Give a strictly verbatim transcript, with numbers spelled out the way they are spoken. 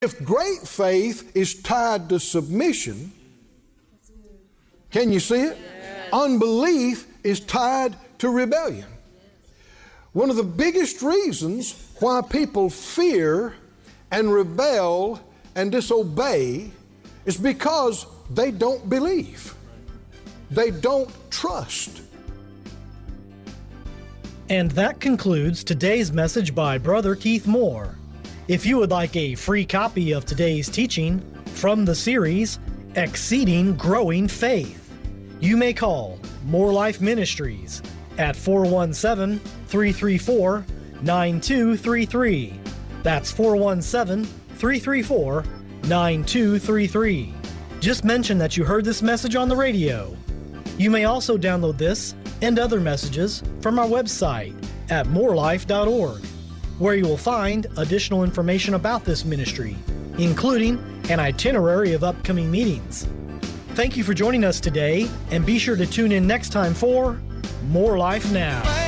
If great faith is tied to submission, can you see it? Yes. Unbelief is tied to rebellion. One of the biggest reasons why people fear and rebel and disobey is because they don't believe. They don't trust. And that concludes today's message by Brother Keith Moore. If you would like a free copy of today's teaching from the series, Exceeding Growing Faith, you may call More Life Ministries at four one seven, three three four, nine two three three. That's four one seven, three three four, nine two three three. Just mention that you heard this message on the radio. You may also download this and other messages from our website at more life dot org, where you will find additional information about this ministry, including an itinerary of upcoming meetings. Thank you for joining us today, and be sure to tune in next time for More Life Now.